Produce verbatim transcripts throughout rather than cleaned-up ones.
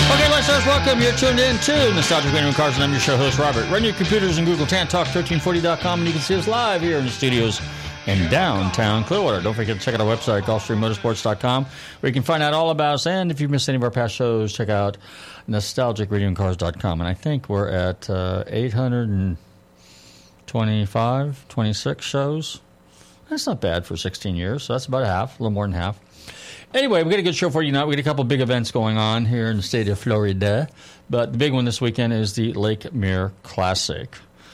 Okay, listeners, welcome. You're tuned in to Nostalgic Radio and Cars, and I'm your show host, Robert. Run your computers and Google Tan Talk thirteen forty dot com, and you can see us live here in the studios in downtown Clearwater. Don't forget to check out our website, Gulfstream Motorsports dot com, where you can find out all about us. And if you've missed any of our past shows, check out Nostalgic Radio and Cars dot com. And I think we're at uh, eight hundred twenty-five, twenty-six shows. That's not bad for sixteen years, so that's about half, a little more than half. Anyway, we got a good show for you now. We got a couple of big events going on here in the state of Florida, but the big one this weekend is the Lake Mirror Classic.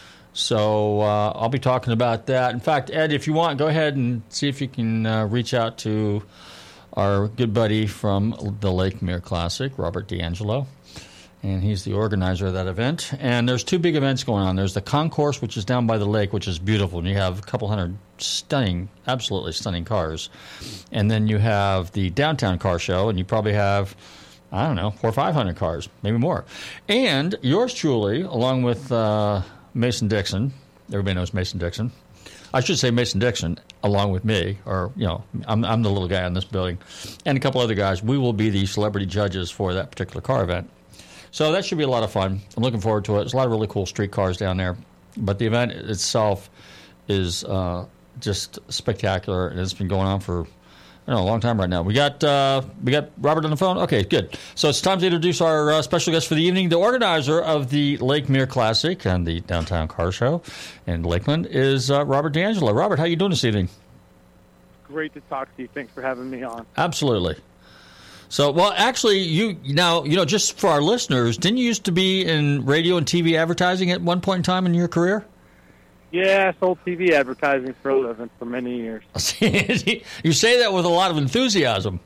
So uh, I'll be talking about that. In fact, Ed, if you want, go ahead and see if you can uh, reach out to our good buddy from the Lake Mirror Classic, Robert D'Angelo, and he's the organizer of that event. And there's two big events going on. There's the concourse, which is down by the lake, which is beautiful, and you have a couple hundred stunning, absolutely stunning cars. And then you have the downtown car show, and you probably have, I don't know, four or five hundred cars, maybe more. And yours truly, along with uh, Mason Dixon, everybody knows Mason Dixon. I should say Mason Dixon, along with me, or, you know, I'm, I'm the little guy in this building, and a couple other guys. We will be the celebrity judges for that particular car event. So that should be a lot of fun. I'm looking forward to it. There's a lot of really cool street cars down there. But the event itself is uh, just spectacular, and it's been going on for, I don't know, a long time right now. We got uh, we got Robert on the phone? Okay, good. So it's time to introduce our uh, special guest for the evening. The organizer of the Lake Mirror Classic and the Downtown Car Show in Lakeland is uh, Robert D'Angelo. Robert, how are you doing this evening? Great to talk to you. Thanks for having me on. Absolutely. So, well, actually, you now, you know, just for our listeners, didn't you used to be in radio and T V advertising at one point in time in your career? Yeah, I sold T V advertising for a living for many years. You say that with a lot of enthusiasm.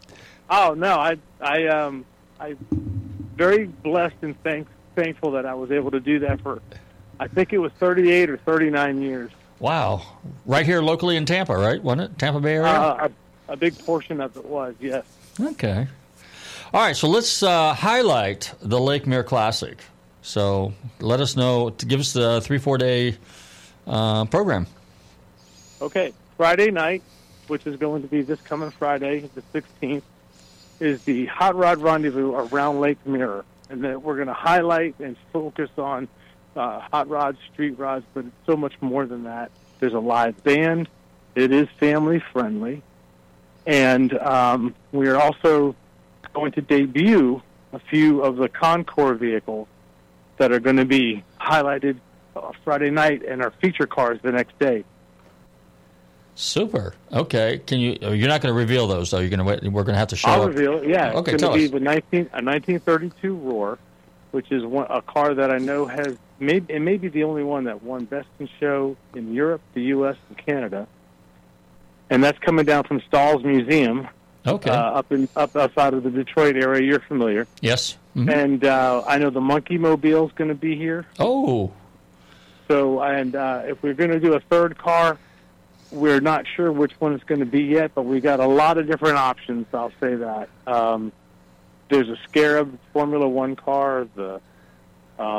Oh no, I, I, um, I'm very blessed and thank, thankful that I was able to do that for, I think it was thirty-eight or thirty-nine years. Wow, right here locally in Tampa, right? Wasn't it Tampa Bay area? Uh, a, a big portion of it was, yes. Okay. All right, so let's uh, highlight the Lake Mirror Classic. So let us know, to give us the three, four-day uh, program. Okay. Friday night, which is going to be this coming Friday, the sixteenth, is the Hot Rod Rendezvous around Lake Mirror. And then we're going to highlight and focus on uh, hot rods, street rods, but it's so much more than that. There's a live band. It is family-friendly. And um, we are also going to debut a few of the Concours vehicles that are going to be highlighted uh, Friday night and our feature cars the next day. Super. Okay. Can you? You're not going to reveal those, though. You're going to wait. We're going to have to show. I'll up. reveal it. Yeah. Okay. It's Tell going us. to be the nineteen, a nineteen thirty-two Roar, which is one, a car that I know has maybe it may be the only one that won Best in Show in Europe, the U S, and Canada. And that's coming down from Stahl's Museum. Okay. Uh, up in up outside of the Detroit area. You're familiar. Yes. Mm-hmm. And uh, I know the Monkey Mobile is going to be here. Oh. So, and uh, if we're going to do a third car, we're not sure which one it's going to be yet, but we got a lot of different options, I'll say that. Um, there's a Scarab Formula One car, the